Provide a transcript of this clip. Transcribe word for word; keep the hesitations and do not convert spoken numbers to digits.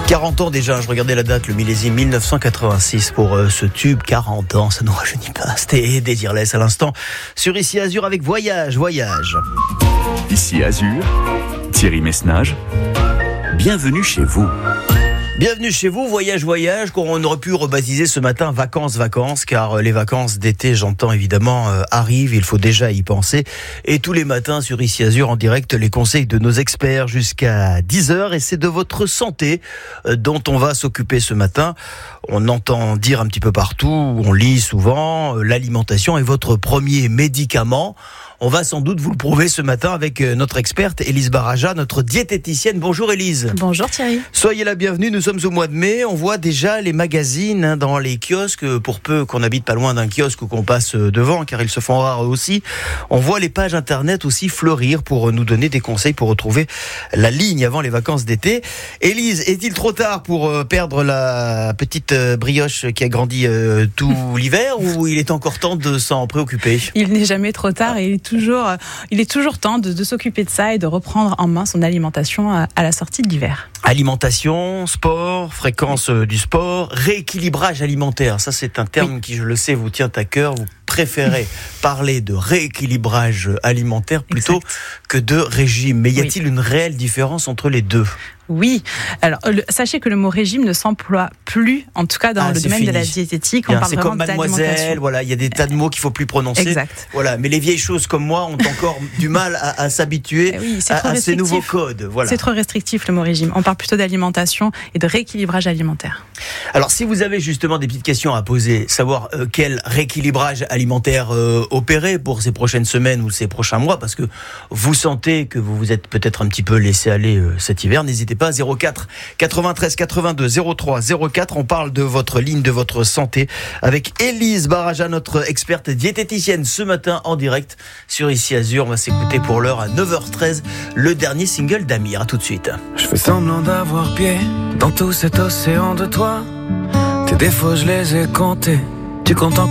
quarante ans déjà, je regardais la date, le millésime mille neuf cent quatre-vingt-six pour euh, ce tube, quarante ans, ça ne rajeunit pas. C'était Désirless à l'instant sur Ici Azur avec Voyage, Voyage. Ici Azur, Thierry Messnage, bienvenue chez vous. Bienvenue chez vous, Voyage, Voyage, qu'on aurait pu rebaptiser ce matin Vacances, Vacances, car les vacances d'été, j'entends évidemment, euh, arrivent, il faut déjà y penser. Et tous les matins sur Ici Azur, en direct, les conseils de nos experts jusqu'à dix heures. Et c'est de votre santé euh, dont on va s'occuper ce matin. On entend dire un petit peu partout, on lit souvent, euh, l'alimentation est votre premier médicament. On va sans doute vous le prouver ce matin avec notre experte Élise Baraja, notre diététicienne. Bonjour Élise. Bonjour Thierry. Soyez la bienvenue, nous sommes au mois de mai. On voit déjà les magazines hein, dans les kiosques, pour peu qu'on habite pas loin d'un kiosque ou qu'on passe devant, car ils se font rares eux aussi. On voit les pages internet aussi fleurir pour nous donner des conseils pour retrouver la ligne avant les vacances d'été. Élise, est-il trop tard pour perdre la petite brioche qui a grandi euh, tout l'hiver ou il est encore temps de s'en préoccuper ? Il n'est jamais trop tard et il est Toujours, il est toujours temps de, de s'occuper de ça et de reprendre en main son alimentation à, à la sortie de l'hiver. Alimentation, sport, fréquence du sport, rééquilibrage alimentaire. Ça, c'est un terme oui. qui, je le sais, vous tient à cœur. Vous préférez parler de rééquilibrage alimentaire plutôt exact. que de régime. Mais y a-t-il oui. une réelle différence entre les deux ? Oui. Alors, le, sachez que le mot régime ne s'emploie plus, en tout cas dans ah, le domaine fini. de la diététique. On Bien, parle c'est vraiment comme mademoiselle, voilà, il y a des tas de mots qu'il faut plus prononcer. Exact. Voilà, mais les vieilles choses comme moi ont encore du mal à, à s'habituer oui, à, à ces nouveaux codes. Voilà. C'est trop restrictif le mot régime. On parle plutôt d'alimentation et de rééquilibrage alimentaire. Alors, si vous avez justement des petites questions à poser, savoir euh, quel rééquilibrage alimentaire euh, opérer pour ces prochaines semaines ou ces prochains mois, parce que vous sentez que vous vous êtes peut-être un petit peu laissé aller euh, cet hiver, n'hésitez pas, zéro quatre quatre-vingt-treize quatre-vingt-deux zéro trois zéro quatre. On parle de votre ligne, de votre santé avec Élise Baraja, notre experte diététicienne, ce matin en direct sur Ici Azur. On va s'écouter pour l'heure à neuf heures treize le dernier single d'Amir. À tout de suite. Je fais semblant d'avoir pied dans tout cet océan de toi. Tes défauts, je les ai comptés. Tu comptes encore